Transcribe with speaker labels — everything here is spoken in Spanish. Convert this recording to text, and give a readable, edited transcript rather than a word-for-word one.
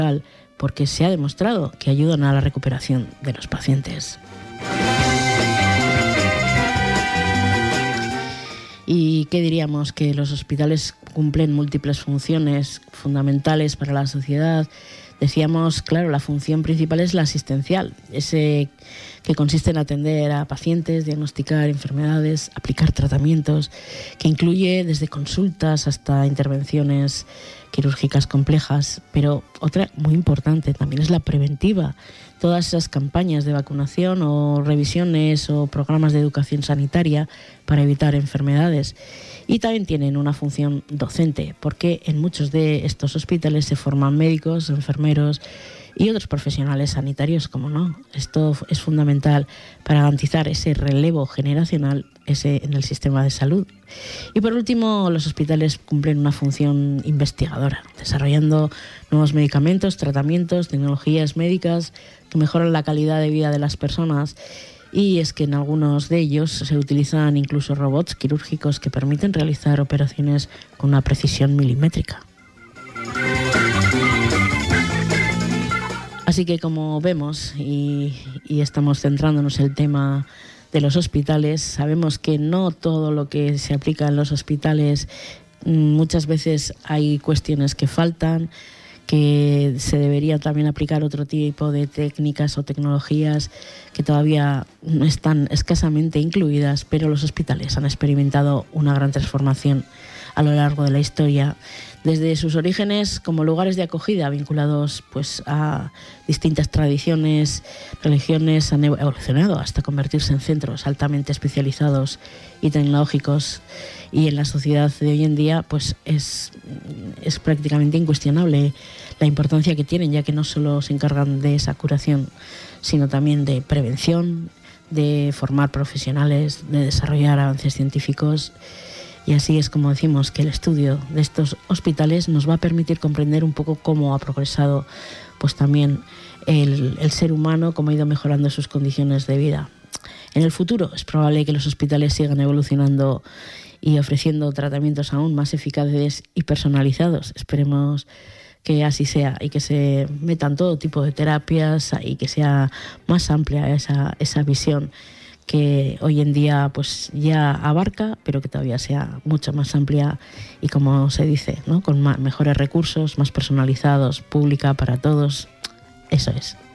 Speaker 1: porque se ha demostrado que ayudan a la recuperación de los pacientes. ¿Y qué diríamos? Que los hospitales cumplen múltiples funciones fundamentales para la sociedad. Decíamos, claro, la función principal es la asistencial, ese que consiste en atender a pacientes, diagnosticar enfermedades, aplicar tratamientos, que incluye desde consultas hasta intervenciones quirúrgicas complejas, pero otra muy importante también es la preventiva. Todas esas campañas de vacunación o revisiones o programas de educación sanitaria para evitar enfermedades. Y también tienen una función docente, porque en muchos de estos hospitales se forman médicos, enfermeros y otros profesionales sanitarios, como no. Esto es fundamental para garantizar ese relevo generacional en el sistema de salud. Y por último, los hospitales cumplen una función investigadora, desarrollando nuevos medicamentos, tratamientos, tecnologías médicas que mejoran la calidad de vida de las personas. Y es que en algunos de ellos se utilizan incluso robots quirúrgicos que permiten realizar operaciones con una precisión milimétrica. Así que, como vemos y estamos centrándonos en el tema de los hospitales, sabemos que no todo lo que se aplica en los hospitales, muchas veces hay cuestiones que faltan, que se debería también aplicar otro tipo de técnicas o tecnologías que todavía no están escasamente incluidas, pero los hospitales han experimentado una gran transformación a lo largo de la historia, desde sus orígenes como lugares de acogida vinculados pues a distintas tradiciones, religiones, han evolucionado hasta convertirse en centros altamente especializados y tecnológicos, y en la sociedad de hoy en día pues es prácticamente incuestionable la importancia que tienen, ya que no solo se encargan de esa curación, sino también de prevención, de formar profesionales, de desarrollar avances científicos. Y así es como decimos que el estudio de estos hospitales nos va a permitir comprender un poco cómo ha progresado pues también el ser humano, cómo ha ido mejorando sus condiciones de vida. En el futuro es probable que los hospitales sigan evolucionando y ofreciendo tratamientos aún más eficaces y personalizados. Esperemos que así sea y que se metan todo tipo de terapias y que sea más amplia esa visión que hoy en día pues ya abarca, pero que todavía sea mucho más amplia y, como se dice, ¿no?, con mejores recursos, más personalizados, pública para todos. Eso es.